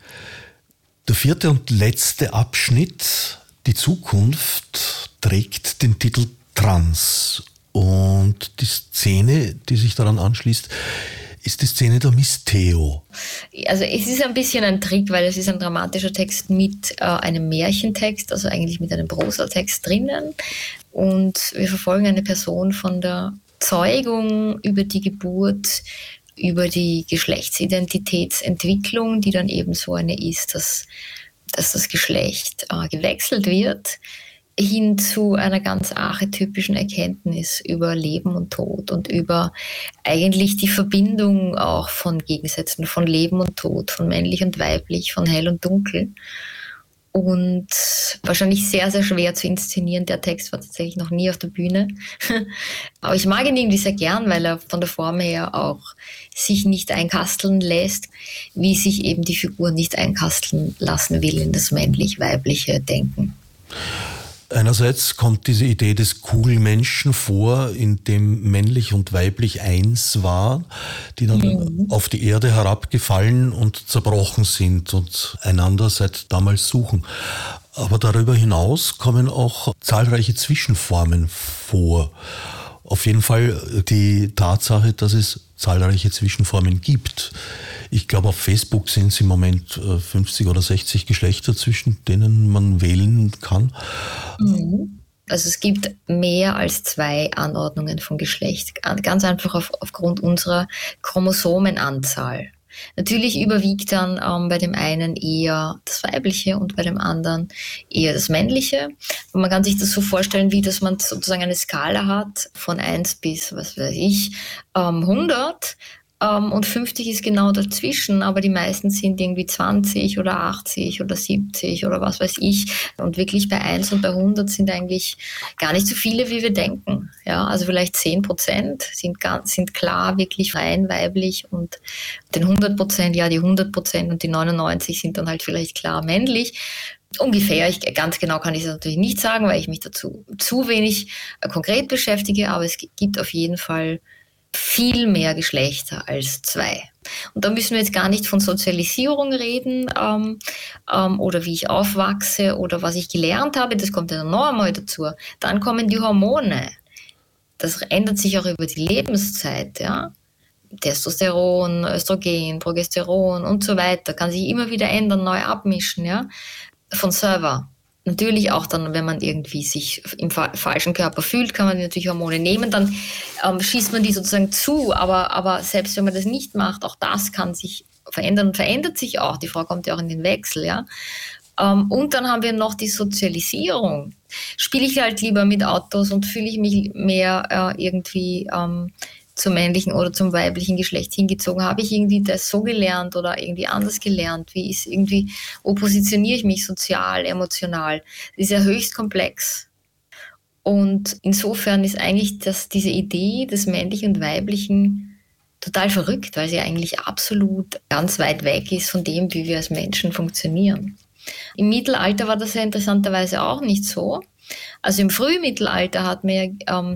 Der 4. und letzte Abschnitt, die Zukunft, trägt den Titel Trans. Und die Szene, die sich daran anschließt, ist die Szene der Miss Theo. Also es ist ein bisschen ein Trick, weil es ist ein dramatischer Text mit einem Märchentext, also eigentlich mit einem Prosatext drinnen. Und wir verfolgen eine Person von der Zeugung über die Geburt, über die Geschlechtsidentitätsentwicklung, die dann eben so eine ist, dass das Geschlecht gewechselt wird, hin zu einer ganz archetypischen Erkenntnis über Leben und Tod und über eigentlich die Verbindung auch von Gegensätzen, von Leben und Tod, von männlich und weiblich, von hell und dunkel. Und wahrscheinlich sehr, sehr schwer zu inszenieren. Der Text war tatsächlich noch nie auf der Bühne. Aber ich mag ihn irgendwie sehr gern, weil er von der Form her auch sich nicht einkasteln lässt, wie sich eben die Figur nicht einkasteln lassen will in das männlich-weibliche Denken. Einerseits kommt diese Idee des Kugelmenschen vor, in dem männlich und weiblich eins waren, die dann auf die Erde herabgefallen und zerbrochen sind und einander seit damals suchen. Aber darüber hinaus kommen auch zahlreiche Zwischenformen vor. Auf jeden Fall die Tatsache, dass es zahlreiche Zwischenformen gibt. Ich glaube, auf Facebook sind es im Moment 50 oder 60 Geschlechter, zwischen denen man wählen kann. Also es gibt mehr als 2 Anordnungen von Geschlecht, ganz einfach aufgrund unserer Chromosomenanzahl. Natürlich überwiegt dann bei dem einen eher das Weibliche und bei dem anderen eher das Männliche. Und man kann sich das so vorstellen, wie dass man sozusagen eine Skala hat von 1 bis, 100. Und 50 ist genau dazwischen, aber die meisten sind irgendwie 20 oder 80 oder 70 oder was weiß ich. Und wirklich bei 1 und bei 100 sind eigentlich gar nicht so viele, wie wir denken. Ja, also vielleicht 10% sind klar wirklich rein weiblich und den 100%, ja, die 100% und die 99 sind dann halt vielleicht klar männlich. Ungefähr, ganz genau kann ich es natürlich nicht sagen, weil ich mich dazu zu wenig konkret beschäftige, aber es gibt auf jeden Fall viel mehr Geschlechter als 2. Und da müssen wir jetzt gar nicht von Sozialisierung reden oder wie ich aufwachse oder was ich gelernt habe, das kommt ja noch einmal dazu. Dann kommen die Hormone. Das ändert sich auch über die Lebenszeit, ja. Testosteron, Östrogen, Progesteron und so weiter, kann sich immer wieder ändern, neu abmischen, ja, von selber. Natürlich auch dann, wenn man irgendwie sich im falschen Körper fühlt, kann man natürlich Hormone nehmen, dann schießt man die sozusagen zu, aber selbst wenn man das nicht macht, auch das kann sich verändern und verändert sich auch. Die Frau kommt ja auch in den Wechsel, ja. Und dann haben wir noch die Sozialisierung. Spiele ich halt lieber mit Autos und fühle ich mich mehr irgendwie zum männlichen oder zum weiblichen Geschlecht hingezogen? Habe ich irgendwie das so gelernt oder irgendwie anders gelernt? Wo positioniere ich mich sozial, emotional? Das ist ja höchst komplex. Und insofern ist eigentlich diese Idee des männlichen und weiblichen total verrückt, weil sie eigentlich absolut ganz weit weg ist von dem, wie wir als Menschen funktionieren. Im Mittelalter war das ja interessanterweise auch nicht so. Also im Frühmittelalter hat man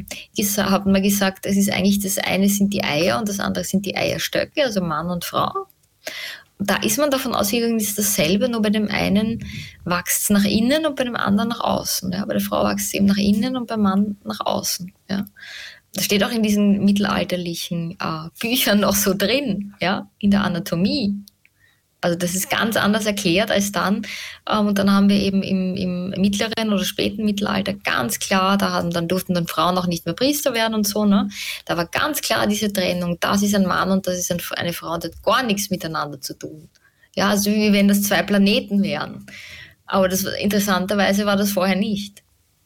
gesagt, es ist eigentlich das eine sind die Eier und das andere sind die Eierstöcke, also Mann und Frau. Da ist man davon ausgegangen, es ist dasselbe, nur bei dem einen wächst es nach innen und bei dem anderen nach außen. Ja. Bei der Frau wächst es eben nach innen und beim Mann nach außen. Ja. Das steht auch in diesen mittelalterlichen Büchern noch so drin, ja, in der Anatomie. Also das ist ganz anders erklärt als dann. Und dann haben wir eben im mittleren oder späten Mittelalter ganz klar, dann durften dann Frauen auch nicht mehr Priester werden und so. Ne? Da war ganz klar diese Trennung. Das ist ein Mann und das ist eine Frau. Das hat gar nichts miteinander zu tun. Ja, also wie wenn das 2 Planeten wären. Aber interessanterweise war das vorher nicht.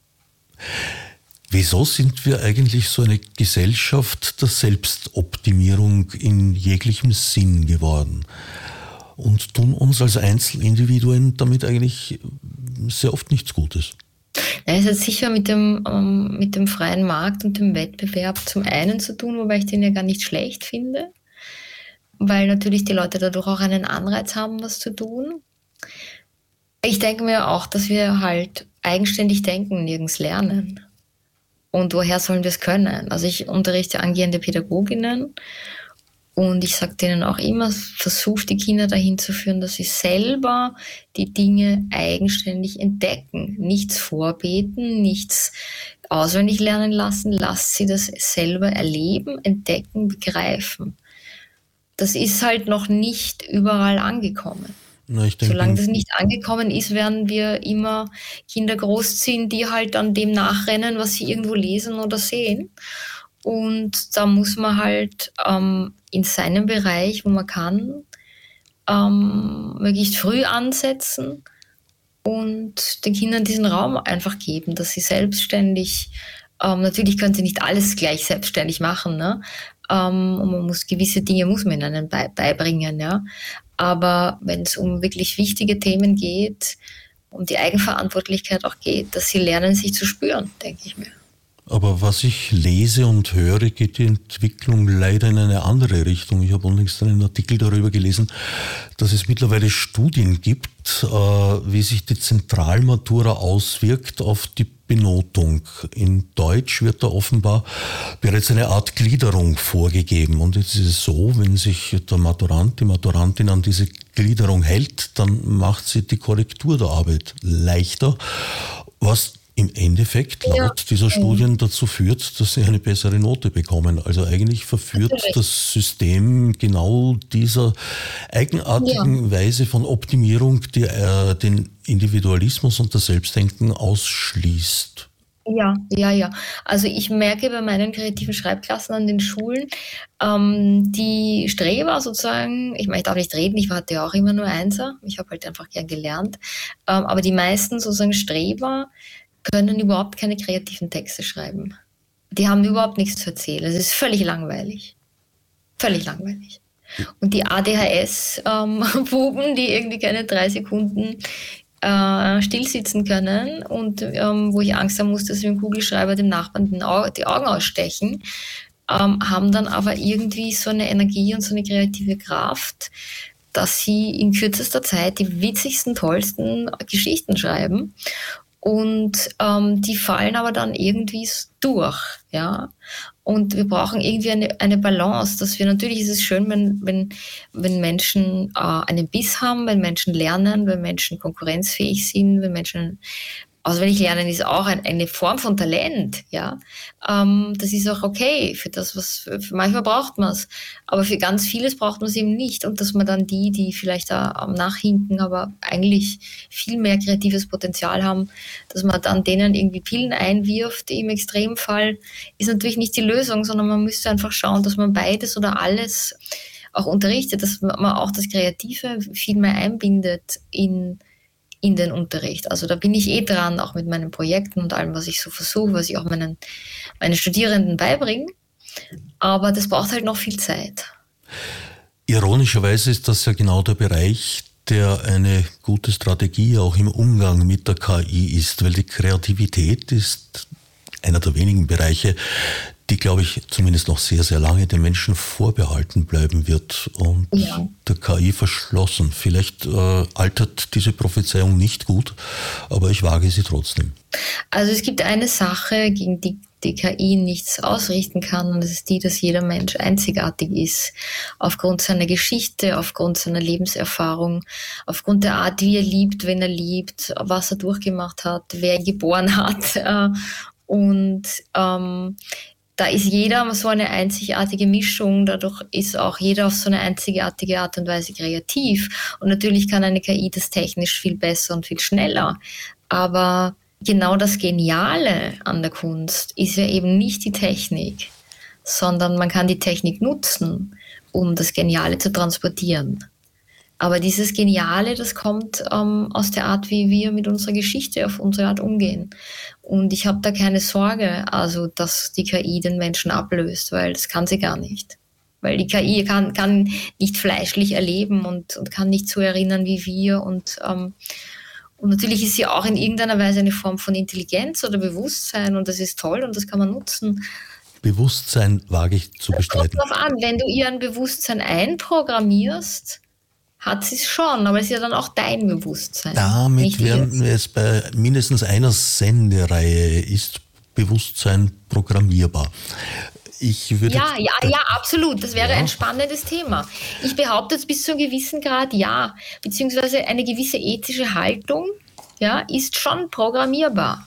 Wieso sind wir eigentlich so eine Gesellschaft der Selbstoptimierung in jeglichem Sinn geworden? Und tun uns als Einzelindividuen damit eigentlich sehr oft nichts Gutes. Ja, es hat sicher mit dem freien Markt und dem Wettbewerb zum einen zu tun, wobei ich den ja gar nicht schlecht finde, weil natürlich die Leute dadurch auch einen Anreiz haben, was zu tun. Ich denke mir auch, dass wir halt eigenständig denken, nirgends lernen. Und woher sollen wir es können? Also ich unterrichte angehende Pädagoginnen. Und ich sage denen auch immer, versucht die Kinder dahin zu führen, dass sie selber die Dinge eigenständig entdecken. Nichts vorbeten, nichts auswendig lernen lassen. Lasst sie das selber erleben, entdecken, begreifen. Das ist halt noch nicht überall angekommen. Na, ich denke, solange das nicht angekommen ist, werden wir immer Kinder großziehen, die halt an dem nachrennen, was sie irgendwo lesen oder sehen. Und da muss man halt in seinem Bereich, wo man kann, möglichst früh ansetzen und den Kindern diesen Raum einfach geben, dass sie selbstständig, natürlich können sie nicht alles gleich selbstständig machen, ne? Und man muss gewisse Dinge man ihnen beibringen, ja. Aber wenn es um wirklich wichtige Themen geht, um die Eigenverantwortlichkeit auch geht, dass sie lernen, sich zu spüren, denke ich mir. Aber was ich lese und höre, geht die Entwicklung leider in eine andere Richtung. Ich habe unlängst einen Artikel darüber gelesen, dass es mittlerweile Studien gibt, wie sich die Zentralmatura auswirkt auf die Benotung. In Deutsch wird da offenbar bereits eine Art Gliederung vorgegeben. Und jetzt ist es so, wenn sich der Maturant, die Maturantin an diese Gliederung hält, dann macht sie die Korrektur der Arbeit leichter, was im Endeffekt laut dieser Studien dazu führt, dass sie eine bessere Note bekommen. Also eigentlich verführt das System genau dieser eigenartigen Weise von Optimierung, die den Individualismus und das Selbstdenken ausschließt. Ja. Also ich merke bei meinen kreativen Schreibklassen an den Schulen, die Streber sozusagen, ich darf nicht reden, ich hatte ja auch immer nur Einser, ich habe halt einfach gern gelernt, aber die meisten sozusagen Streber können überhaupt keine kreativen Texte schreiben. Die haben überhaupt nichts zu erzählen. Es ist völlig langweilig. Völlig langweilig. Und die ADHS-Buben, die irgendwie keine 3 Sekunden still sitzen können und wo ich Angst haben muss, dass wir im Kugelschreiber dem Nachbarn die Augen ausstechen, haben dann aber irgendwie so eine Energie und so eine kreative Kraft, dass sie in kürzester Zeit die witzigsten, tollsten Geschichten schreiben. Und die fallen aber dann irgendwie durch, ja. Und wir brauchen irgendwie eine Balance, dass wir, natürlich ist es schön, wenn Menschen einen Biss haben, wenn Menschen lernen, wenn Menschen konkurrenzfähig sind, wenn Menschen auswendig lernen ist auch eine Form von Talent, ja. Das ist auch okay für das, für manchmal braucht man es, aber für ganz vieles braucht man es eben nicht. Und dass man dann die vielleicht am Nachhinken, aber eigentlich viel mehr kreatives Potenzial haben, dass man dann denen irgendwie Pillen einwirft im Extremfall, ist natürlich nicht die Lösung, sondern man müsste einfach schauen, dass man beides oder alles auch unterrichtet, dass man auch das Kreative viel mehr einbindet in den Unterricht. Also da bin ich dran, auch mit meinen Projekten und allem, was ich so versuche, was ich auch meinen Studierenden beibringe. Aber das braucht halt noch viel Zeit. Ironischerweise ist das ja genau der Bereich, der eine gute Strategie auch im Umgang mit der KI ist, weil die Kreativität ist einer der wenigen Bereiche, die, glaube ich, zumindest noch sehr, sehr lange den Menschen vorbehalten bleiben wird und der KI verschlossen. Vielleicht altert diese Prophezeiung nicht gut, aber ich wage sie trotzdem. Also es gibt eine Sache, gegen die die KI nichts ausrichten kann, und das ist die, dass jeder Mensch einzigartig ist, aufgrund seiner Geschichte, aufgrund seiner Lebenserfahrung, aufgrund der Art, wie er liebt, wenn er liebt, was er durchgemacht hat, wer ihn geboren hat. Da ist jeder so eine einzigartige Mischung, dadurch ist auch jeder auf so eine einzigartige Art und Weise kreativ. Und natürlich kann eine KI das technisch viel besser und viel schneller, aber genau das Geniale an der Kunst ist ja eben nicht die Technik, sondern man kann die Technik nutzen, um das Geniale zu transportieren. Aber dieses Geniale, das kommt aus der Art, wie wir mit unserer Geschichte auf unsere Art umgehen. Und ich habe da keine Sorge, also dass die KI den Menschen ablöst, weil das kann sie gar nicht. Weil die KI kann nicht fleischlich erleben und kann nicht so erinnern wie wir. Und natürlich ist sie auch in irgendeiner Weise eine Form von Intelligenz oder Bewusstsein, und das ist toll und das kann man nutzen. Bewusstsein wage ich zu bestreiten. Kommt drauf an, wenn du ihr ein Bewusstsein einprogrammierst, hat sie es schon, aber es ist ja dann auch dein Bewusstsein. Damit wären wir es bei mindestens einer Sendereihe, ist Bewusstsein programmierbar. Ja, absolut. Das wäre ein spannendes Thema. Ich behaupte jetzt bis zu einem gewissen Grad ja, beziehungsweise eine gewisse ethische Haltung, ja, ist schon programmierbar.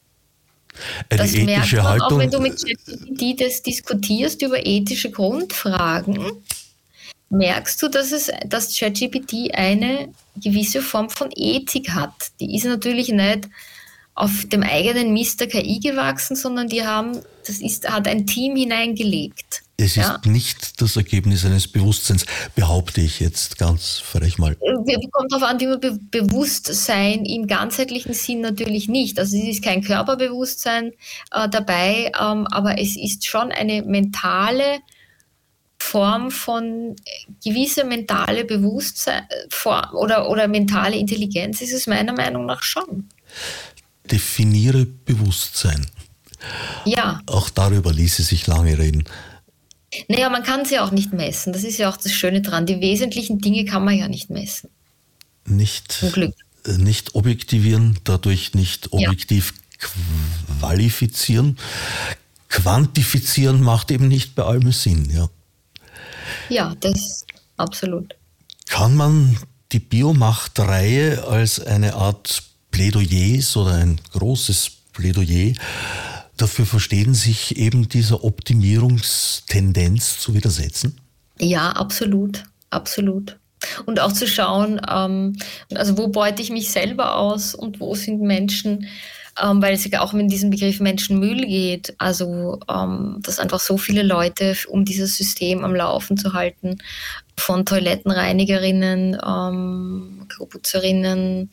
Das merkt man auch, wenn du mit ChatGPT das diskutierst über ethische Grundfragen, merkst du, dass ChatGPT eine gewisse Form von Ethik hat. Die ist natürlich nicht auf dem eigenen Mist der KI gewachsen, sondern hat ein Team hineingelegt. Es ist nicht das Ergebnis eines Bewusstseins, behaupte ich jetzt ganz frech mal. Kommt darauf an, wie man Bewusstsein im ganzheitlichen Sinn natürlich nicht. Also es ist kein Körperbewusstsein dabei, aber es ist schon eine mentale Form von gewisse mentale Bewusstsein oder mentale Intelligenz ist es meiner Meinung nach schon. Definiere Bewusstsein. Ja. Auch darüber ließe sich lange reden. Naja, man kann sie auch nicht messen. Das ist ja auch das Schöne dran. Die wesentlichen Dinge kann man ja nicht messen. Zum Glück. Nicht objektivieren, dadurch nicht objektiv qualifizieren. Quantifizieren macht eben nicht bei allem Sinn. Ja, Ja, das absolut. kann man die Biomacht-Reihe als eine Art Plädoyers oder ein großes Plädoyer dafür verstehen, sich eben dieser Optimierungstendenz zu widersetzen? Ja, absolut, absolut. Und auch zu schauen, also wo beute ich mich selber aus und wo sind Menschen, weil es ja auch mit diesem Begriff Menschenmüll geht, also dass einfach so viele Leute, um dieses System am Laufen zu halten, von Toilettenreinigerinnen, Putzerinnen,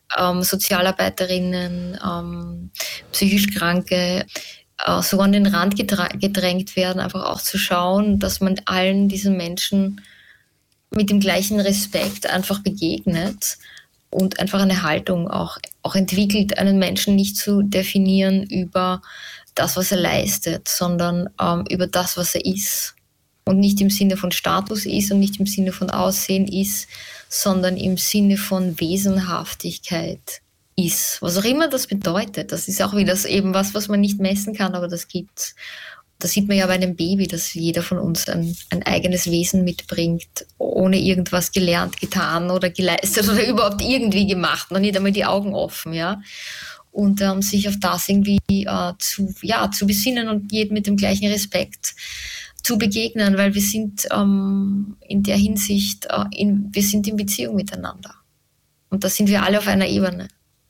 Sozialarbeiterinnen, psychisch Kranke, so an den Rand gedrängt werden, einfach auch zu schauen, dass man allen diesen Menschen mit dem gleichen Respekt einfach begegnet und einfach eine Haltung auch entwickelt, einen Menschen nicht zu definieren über das, was er leistet, sondern über das, was er ist. Und nicht im Sinne von Status ist und nicht im Sinne von Aussehen ist, sondern im Sinne von Wesenhaftigkeit ist. Was auch immer das bedeutet. Das ist auch wieder eben was man nicht messen kann, aber das gibt's. Das sieht man ja bei einem Baby, dass jeder von uns ein eigenes Wesen mitbringt, ohne irgendwas gelernt, getan oder geleistet oder überhaupt irgendwie gemacht, noch nicht einmal die Augen offen, ja. Und sich auf das irgendwie zu besinnen und jedem mit dem gleichen Respekt zu begegnen, weil wir sind in der Hinsicht, wir sind in Beziehung miteinander. Und da sind wir alle auf einer Ebene.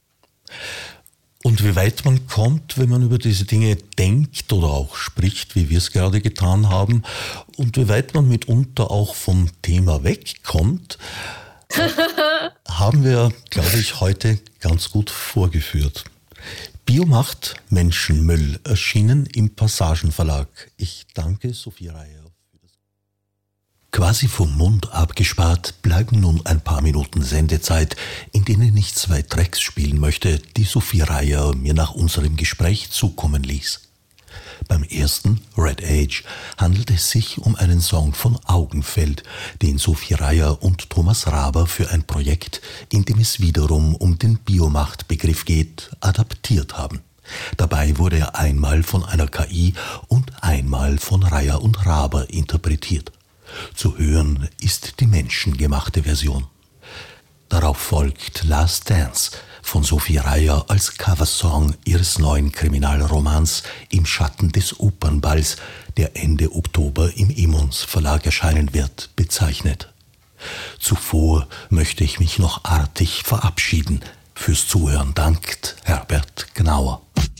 Und wie weit man kommt, wenn man über diese Dinge denkt oder auch spricht, wie wir es gerade getan haben, und wie weit man mitunter auch vom Thema wegkommt, haben wir, glaube ich, heute ganz gut vorgeführt. Biomacht Menschenmüll, erschienen im Passagenverlag. Ich danke Sophie Reier. Quasi vom Mund abgespart bleiben nun ein paar Minuten Sendezeit, in denen ich 2 Tracks spielen möchte, die Sophie Reier mir nach unserem Gespräch zukommen ließ. Beim ersten, Red Age, handelt es sich um einen Song von Augenfeld, den Sophie Reier und Thomas Raber für ein Projekt, in dem es wiederum um den Biomacht-Begriff geht, adaptiert haben. Dabei wurde er einmal von einer KI und einmal von Reier und Raber interpretiert. Zu hören ist die menschengemachte Version. Darauf folgt Last Dance von Sophie Reier als Coversong ihres neuen Kriminalromans Im Schatten des Opernballs, der Ende Oktober im Emons Verlag erscheinen wird, bezeichnet. Zuvor möchte ich mich noch artig verabschieden. Fürs Zuhören dankt Herbert Gnauer.